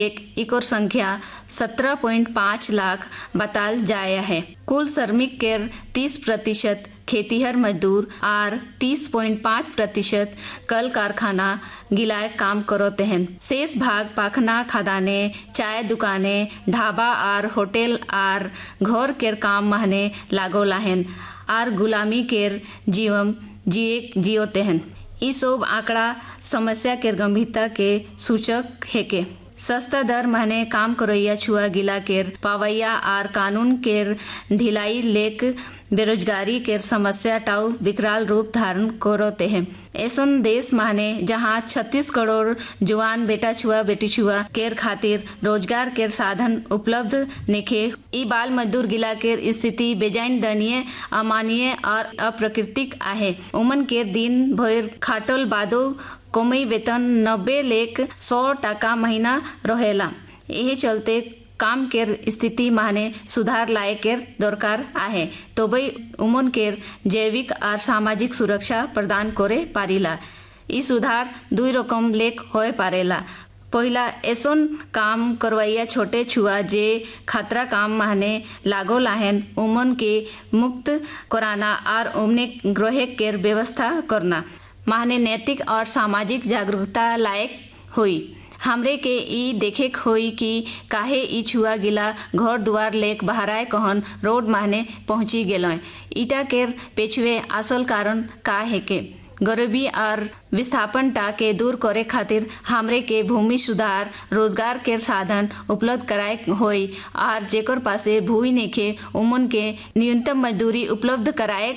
एक इकोर संख्या 17.5 लाख बताल जाया है। कुल श्रमिक केर 30% खेतीहर मजदूर और 30.5% कल कारखाना गिलाए काम करते हैं। शेष भाग पाखना खदाने, चाय दुकाने, ढाबा और होटल और घर केर काम महने लागोला हैं और गुलामी केर जीवन जियोते हैं। ई सब आंकड़ा समस्या केर गंभीरता के सूचक है के सस्ता दर महने काम करैया छुआ गिला केर पावैया और कानून केर ढिलाई लेक बेरोजगारी केर समस्या टाउ विकराल रूप धारण करते हैं। ऐसन देश महने जहाँ 36 करोड़ जवान बेटा छुआ बेटी छुआ केर खातिर रोजगार केर साधन उपलब्ध नेखे। ई बाल मजदूर गिला केर स्थिति बेजाइन दयनीय, अमानवीय और अप्राकृतिक आहे। उमन केर दिन भर खाटल बादो कमाई वेतन 90 लेख 100 टका महीना रहेला। यही चलते काम केर स्थिति माने सुधार लाए केर दरकार आहे। तो भाई उमन केर जैविक और सामाजिक सुरक्षा प्रदान करे पारिला। ई सुधार दुई रकम लेख होए पारेला। पहला ऐसन काम करवैया छोटे छुआ जे खतरा काम माने लागो लाहेन उमन के मुक्त कराना और उमने ग्रह केर व्यवस्था करना माने नैतिक और सामाजिक जागरूकता लायक हुई। हमरे के ई देखे होई कि काहे ई छुआ गिला घर दुआर लेक बहराए कहन रोड माने पहुंची गेलोय। ईटा केर पेछवे असल कारण का है के गरीबी और विस्थापन टा के दूर करे खातिर हमरे के भूमि सुधार रोजगार केर साधन उपलब्ध कराए होई और जेकर पासे भूमि नेखे उमन के न्यूनतम मजदूरी उपलब्ध कराए,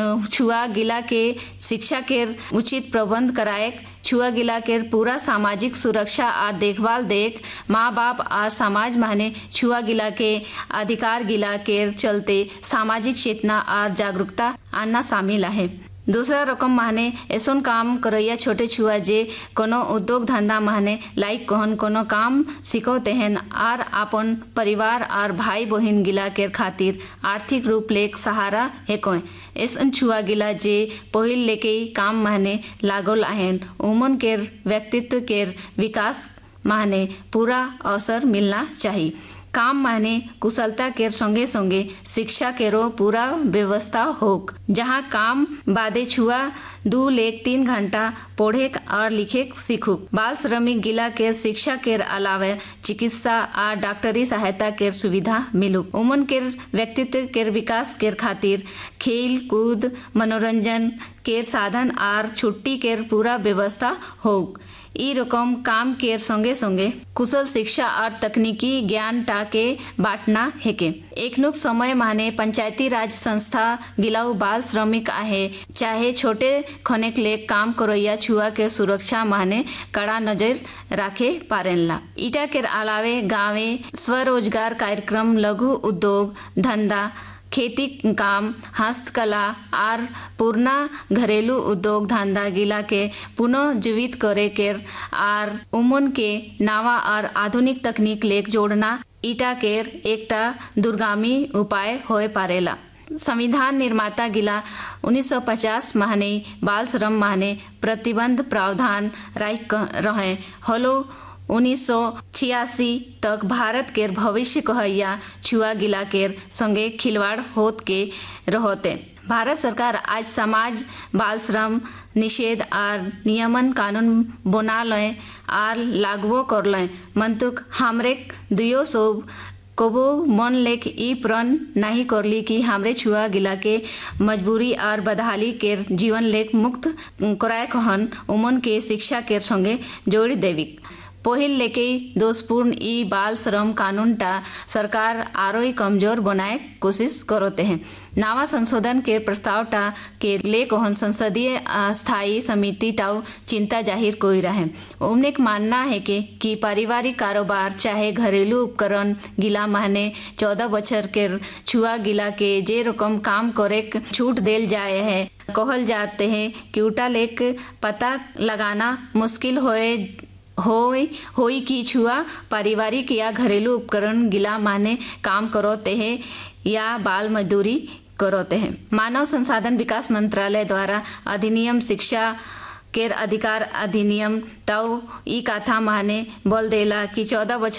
छुआ गिला के शिक्षा केर उचित प्रबंध कराए, छुआ गिला केर पूरा सामाजिक सुरक्षा और देखभाल देख माँ बाप और समाज माने छुआ गिला के अधिकार गिला केर चलते सामाजिक चेतना और जागरूकता आना शामिल है। दूसरा रकम माने ऐसन काम करैया छोटे छुआ जे कोनो उद्योग धंधा माने लाइक कहन कोनो काम सिखोते हैं और अपन परिवार और भाई बहन गिला केर खातिर आर्थिक रूप लेक सहारा है कोई। ऐसन छुआ गिला जे पहिल लेके काम माने लागल आहेन उमन केर व्यक्तित्व केर विकास माने पूरा अवसर मिलना चाहिए। काम माने कुशलता केर संगे संगे शिक्षा केरो पूरा व्यवस्था होक जहाँ काम बादे छुआ 2 लेख 3 घंटा पढ़े और लिखे सीखुक। बाल श्रमिक गिला केर शिक्षा केर अलावा चिकित्सा और डॉक्टरी सहायता केर सुविधा मिलुक। उमन केर व्यक्तित्व केर विकास केर खातिर खेल कूद मनोरंजन केर साधन और छुट्टी केर पूरा व्यवस्था होक। ई रकम काम केर संगे संगे कुशल शिक्षा और तकनीकी ज्ञान टाके बांटना है के एक नुक समय माने पंचायती राज संस्था गिलाऊ बाल श्रमिक आहे चाहे छोटे खनेक लेक काम करैया छुआ के सुरक्षा माने कड़ा नजर राखे पारेला। ईटा केर अलावे गाँवे स्वरोजगार कार्यक्रम लघु उद्योग धंधा खेती काम हस्तकला और पूर्णा घरेलू उद्योग धंधा गिला के पुनः जीवित करे केर और उमन के नवा और आधुनिक तकनीक लेक जोड़ना ईटा केर एकटा दूरगामी उपाय होए पारेला। संविधान निर्माता गिला 1950 माहने बाल श्रम माहने प्रतिबंध प्रावधान राइक रहे हलो 1986 तक भारत केर भविष्य कहैया छुआ गिला केर संगे खिलवाड़ होत के रहते। भारत सरकार आज समाज बाल श्रम निषेध और नियमन कानून बना लें और लागू कर लें मंतुक हमरे दुयो सब कबो मन लेक ई प्रण नहीं करली कि हमरे छुआ गिला के मजबूरी और बदहाली केर जीवन लेक मुक्त कराए कहन उमन के शिक्षा केर संगे जोड़ देविक। पहिल लेके दोषपूर्ण ई बाल श्रम कानून टा सरकार आरो ही कमजोर बनाए कोशिश करते हैं। नवा संशोधन के प्रस्ताव टा के ले कहन संसदीय स्थायी समिति टाउ चिंता जाहिर कोई रहे। उमने मानना है कि पारिवारिक कारोबार चाहे घरेलू उपकरण गिला माने 14 बछर के छुआ गिला के जे रकम काम करे छूट देल जाए है कहल जाते हैं कि उटा लेक पता लगाना मुश्किल होई कि छुआ पारिवारिक या घरेलू उपकरण गिला माने काम करते हैं या बाल मजदूरी करते हैं। मानव संसाधन विकास मंत्रालय द्वारा अधिनियम शिक्षा केर अधिकार अधिनियम टाउ ई कथा माने बोल देला कि 14 बछर